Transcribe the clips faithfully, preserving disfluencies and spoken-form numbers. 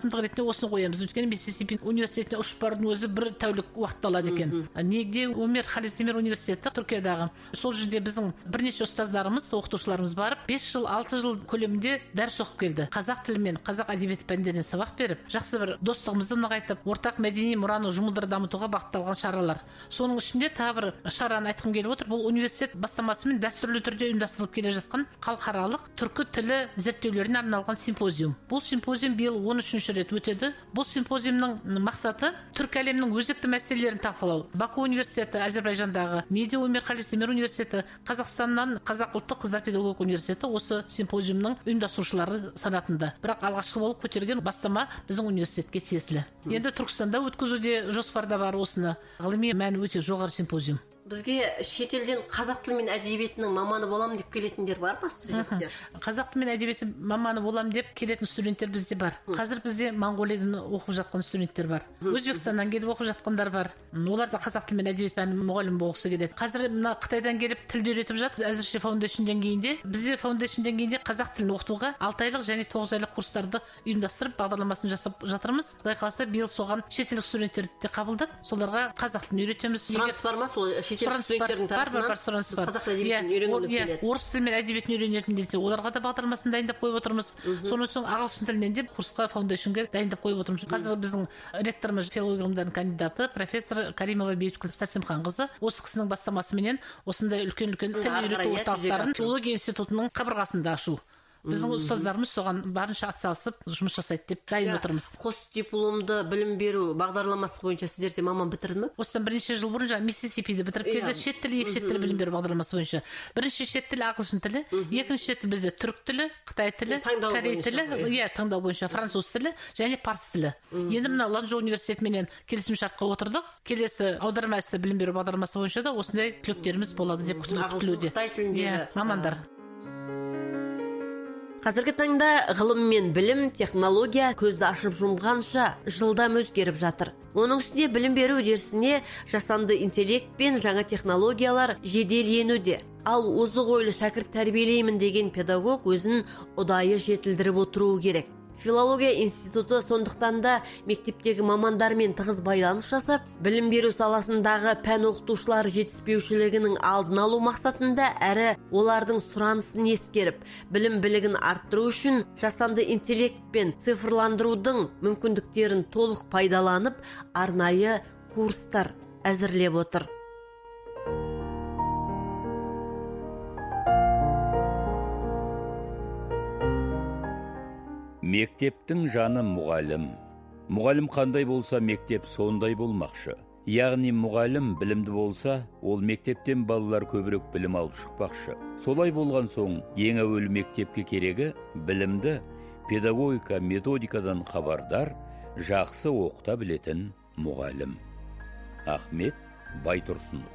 басымдық ретінде осыны қоямыз. Өйткені Миссисипи университетіне ұшып барудың өзі бір тәулік уақыт алады екен. Неге Өмер Халисемер университеті Түркиядағы. Сол жерде біздің бірнеше ұстаздарымыз, оқытушыларымыз барып, бес жыл, алты жыл көлемінде дәріс оқып келді. Қазақ тілі мен қазақ әдебиеті пәндерінен сабақ беріп, жақсы бір достығымызды нығайтып, ортақ мәдени мұраны жұмылдыра дамытуға бағытталған шаралар. Соның ішінде тағы бір шараны айтқым келіп отыр. Бұл университет бастамасымен дәстүрлі түрде ұйымдастырылып келе жатқан халықаралық түркі тілі зерттеулеріне арналған симпозиум. Бұл симпозиум биыл он үшінші рет өтеді. Бұл симпозиумның мақсаты түркі әлемінің өзекті мәселелерін талқылау. Баку университеті, Әзербайжандағы, Неде Өмер Халисемер университеті, Қазақстаннан Қазақ ұлттық қыздар педагогика университеті осы симпозиумның ұйымдастырушылары санатында. Бірақ алғашқы болып көтерген бастама біздің университетке тиесілі. Енді Түркістанда өткізуде жоспарда бар осыны. Ғылыми мәні өте жоғары симпозиум. Бізге шетелден қазақ тілі мен әдебиетінің маманы болам деп келетіндер бар ма, студенттер? Қазақ тілі мен әдебиеті маманы болам деп келетін студенттер бізде бар. Қазір бізде Моңғолиядан оқып жатқан студенттер бар. Өзбекстаннан келіп оқып жатқандар бар. Олар да қазақ тілі мен әдебиет пәнінің мұғалімі болғысы келеді. Қазір мына Қытайдан келіп тілді үйретіп жатыр. Әзірше фаундейшн деңгейінде. Бізде фаундейшн деңгейінде қазақ тілін оқытуға алты айлық және тоғыз айлық курстарды ұйымдастырып, бағдарламасын жасап жатырмыз. Құдай қаласа, биыл соған шетелдік студенттерді де қабылдап, соларға қазақ тілін үйретеміз. Сұраныс бар ма сол сұраныс бар, бар, бар, сұраныс бар. Қазақ әдебиетін үйренгіміз келеді. Орыс тілі мен әдебиетін үйренетін десе, оларға да бағдарламасын дайындап қойып отырмыз. Сонан соң ағылшын тілінен де курсқа, фаундейшнге дайындап қойып отырмыз. Қазір біздің ректорымыз филология ғылымдарының кандидаты профессор Каримова Бейбіткүл Сәрсемханқызы осы кісінің бастамасымен осындай үлкен-үлкен тіл үйрету орталықтарын филология институтының қабырғасында ашу. Біздің ұстаздарымыз соған барынша атсалысып жұмыс жасайды деп дайын отырмыз. Қос дипломды білім беру бағдарламасы бойынша сіздерде маман бітірді ме? Осыдан бірнеше жыл бұрын жаңа Миссисипиді бітіріп келді. Шет тілі, екі шет тілі білім беру бағдарламасы бойынша. Бірінші шет тілі ағылшын тілі, екінші шет тілі бізде түрік тілі, Қытай тілі, Корей тілі, иә, таңдау бойынша француз тілі және парсы тілі. Енді мына Ланчжоу университетімен келісімшартқа отырдық. Келесі аударма ісі білім беру бағдарламасы бойынша да осындай түлектеріміз болады деп күтілуде. Қытай тіліндегі мамандар. Қазіргі таңда ғылым мен білім, технология көзді ашып жұмғанша жылдам өзгеріп жатыр. Оның үстіне білім беру үдерісіне жасанды интеллект пен жаңа технологиялар жедел енуде. Ал озық ойлы шәкірт тәрбиелеймін деген педагог өзін ұдайы жетілдіріп отыруы керек. Филология институты сондықтан да мектептегі мамандармен тығыз байланыс жасап, білім беру саласындағы пән оқытушылар жетіспеушілігінің алдын алу мақсатында әрі олардың сұранысын ескеріп, білім білігін арттыру үшін жасанды интеллект пен цифрландырудың мүмкіндіктерін толық пайдаланып, арнайы курстар әзірлеп отыр. Мектептің жаны мұғалім. Мұғалім қандай болса, мектеп сондай болмақшы. Яғни мұғалім білімді болса, ол мектептен балалар көбірек білім алып шықпақшы. Солай болған соң, ең әуелі мектепке керегі білімді, педагогика, методикадан хабардар, жақсы оқыта білетін мұғалім. Ахмет Байтұрсынов.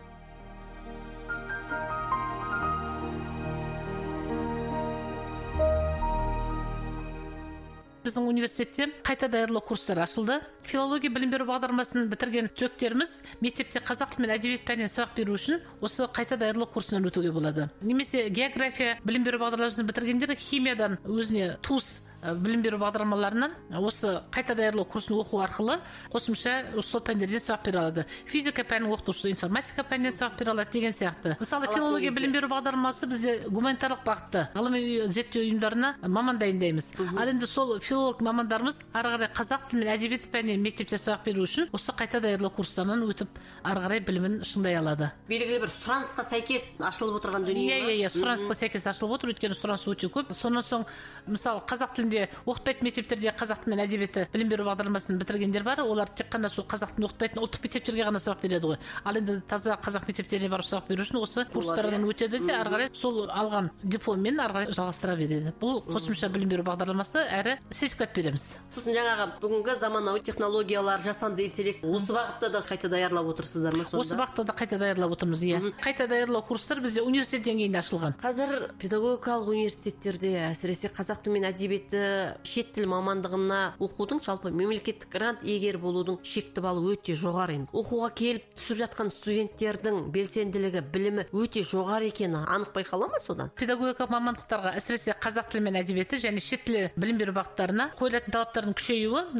Біздің университетте қайта даярлау курстары ашылды. Филология білім беру бағдарламасын бітірген түлектеріміз мектепте қазақ тілі мен әдебиет пәнінен сабақ беру үшін осы қайта даярлау курсынан өтуге болады. Немесе география білім беру бағдарламасын бітіргендер химиядан өзіне туыс білім беру бағдарламаларынан осы қайта даярлау курсын оқу арқылы қосымша сол пәндерден сабақ бере алады. Физика пәнінің оқытушысы информатика пәнінен сабақ бере алады деген сияқты. Мысалы, филология білім беру бағдарламасы бізде гуманитарлық бағытта ғылыми зерттеу ұйымдарына маман дайындаймыз. Ал енді сол филолог мамандарымыз ары қарай қазақ тілі мен әдебиет пәнінен мектепте сабақ беру үшін осы қайта даярлау курстарынан өтіп ары қарай білімін шыңдай алады. Белгілі бір сұранысқа сәйкес ашылып отырған дүние ма? Иә, иә, сұранысқа сәйкес ашылып отыр, өйткені сұраныс өте көп. Сонан соң, мысалы, қазақ тілінде оқытпайтын мектептерде қазақ тілі мен әдебиеті білім беру бағдарламасын бітіргендер бар. Олар тек қана сол қазақ тілін оқытпайтын ұлттық мектептерге ғана сабақ береді ғой. Ал енді таза қазақ мектептеріне барып сабақ беру үшін осы курстардан өтеді де ары қарай сол алған дипломмен ары қарай жалғастыра береді. Бұл қосымша білім беру бағдарламасы, әрі сертификат береміз. Сосын жаңағы бүгінгі заманауи технологиялар, жасанды интеллект, осы бағытта да қайта даярлап отырсыздар ма сонда? Осы бағытта да қайта даярлап отырмыз, иә. Қайта даярлау курстар бізде университет деңгейінде ашылған. Қазір педагогикалық университеттерде, әсіресе қазақ тілі мен әдебиеті шет тіл мамандығына оқудың жалпы мемлекеттік грант иегері болудың шекті балы өте жоғары. Оқуға келіп түсіп жатқан студенттердің белсенділігі, білімі өте жоғары екені анық байқала ма содан? Педагогикалық мамандықтарға, әсіресе қазақ тілі мен әдебиеті және шет тілі білім беру бағыттарына қойылатын талаптардың күшеюі